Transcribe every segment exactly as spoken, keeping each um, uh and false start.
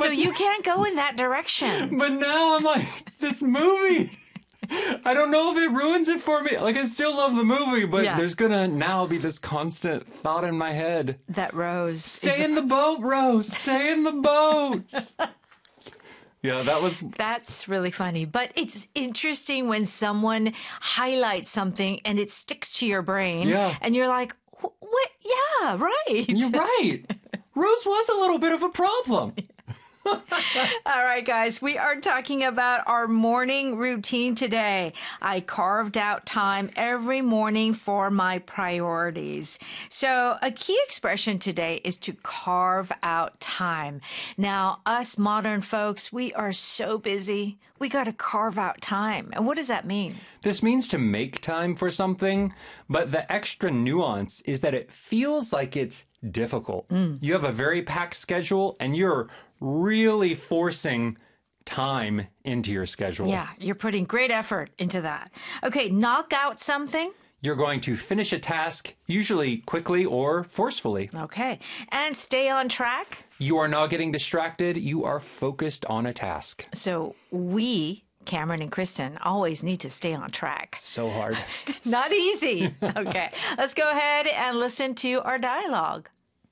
so you can't go in that direction. But now I'm like, this movie, I don't know if it ruins it for me. Like, I still love the movie, but Yeah. there's gonna now be this constant thought in my head. That Rose. Stay is in the boat, Rose. Stay in the boat. Yeah, that was... That's really funny. But it's interesting when someone highlights something and it sticks to your brain. Yeah. And you're like, "Wh- what? Yeah, right. You're right. Rose was a little bit of a problem. All right, guys, we are talking about our morning routine today. I carved out time every morning for my priorities. So a key expression today is to carve out time. Now, us modern folks, we are so busy. We got to carve out time. And what does that mean? This means to make time for something, but the extra nuance is that it feels like it's difficult. Mm. You have a very packed schedule and you're really forcing time into your schedule. Yeah, you're putting great effort into that. Okay, knock out something. You're going to finish a task, usually quickly or forcefully. Okay, and stay on track. You are not getting distracted. You are focused on a task. So we, Cameron and Kristen, always need to stay on track. So hard. Not easy. Okay, let's go ahead and listen to our dialogue.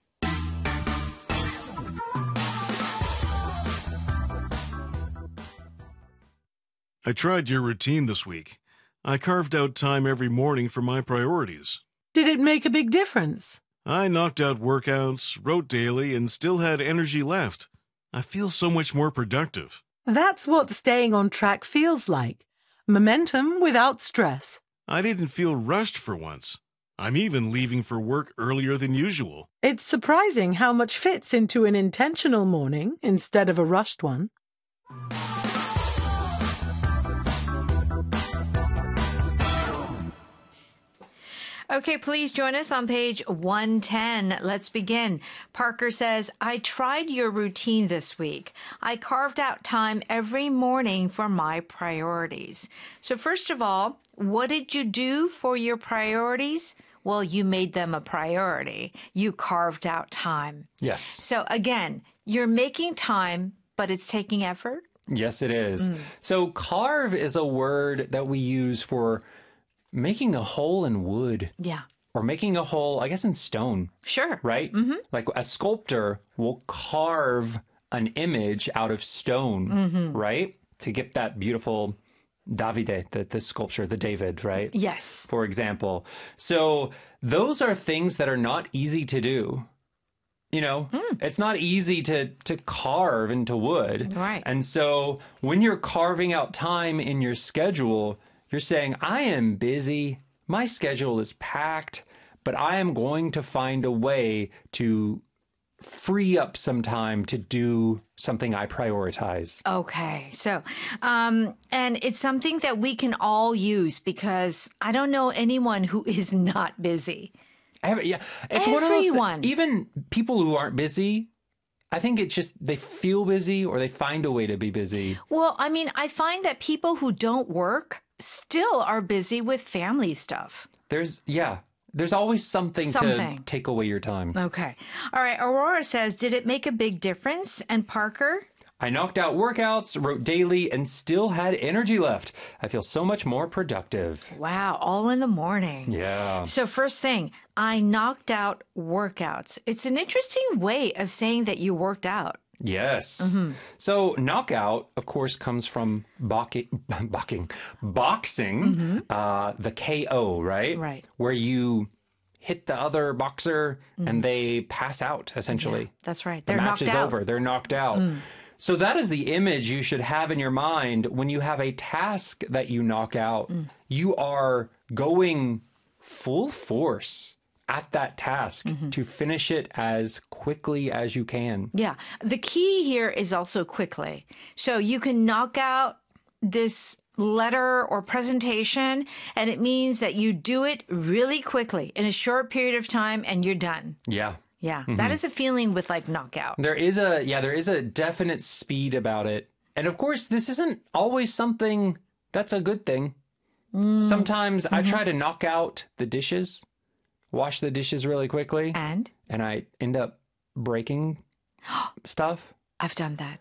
I tried your routine this week. I carved out time every morning for my priorities. Did it make a big difference? I knocked out workouts, wrote daily, and still had energy left. I feel so much more productive. That's what staying on track feels like. Momentum without stress. I didn't feel rushed for once. I'm even leaving for work earlier than usual. It's surprising how much fits into an intentional morning instead of a rushed one. Okay, please join us on page one ten. Let's begin. Parker says, I tried your routine this week. I carved out time every morning for my priorities. So first of all, what did you do for your priorities? Well, you made them a priority. You carved out time. Yes. So again, you're making time, but it's taking effort. Yes, it is. So carve is a word that we use for making a hole in wood. Yeah. Or making a hole, I guess, in stone. Sure. Right? Mm-hmm. Like a sculptor will carve an image out of stone, Mm-hmm. right? To get that beautiful Davide, the, the sculpture, the David, right? Yes. For example. So those are things that are not easy to do. You know, Mm. it's not easy to, to carve into wood. Right. And so when you're carving out time in your schedule, you're saying, I am busy, my schedule is packed, but I am going to find a way to free up some time to do something I prioritize. Okay. So, um, and it's something that we can all use because I don't know anyone who is not busy. Every, yeah, it's one of those Everyone. thi- even people who aren't busy, I think it's just they feel busy or they find a way to be busy. Well, I mean, I find that people who don't work still are busy with family stuff. There's, yeah, there's always something, Something. to take away your time. Okay. All right. Aurora says, did it make a big difference? And Parker? I knocked out workouts, wrote daily, and still had energy left. I feel so much more productive. Wow. All in the morning. Yeah. So first thing, I knocked out workouts. It's an interesting way of saying that you worked out. Yes. Mm-hmm. So knockout, of course, comes from boxing, boxing, boxing, uh, the K O, right? Mm-hmm. Right. Where you hit the other boxer and they pass out, essentially. That's right. The Mm-hmm. They're match knocked is out. over. They're knocked out. So that is the image you should have in your mind when you have a task that you knock out. Mm. You are going full force at that task Mm-hmm. to finish it as quickly as you can. Yeah. The key here is also quickly. So you can knock out this letter or presentation, and it means that you do it really quickly in a short period of time and you're done. Yeah. Yeah. That is a feeling with like knockout. There is a, yeah, there is a definite speed about it. And of course, this isn't always something that's a good thing. Sometimes I try to knock out the dishes, wash the dishes really quickly, And and I end up breaking stuff. I've done that.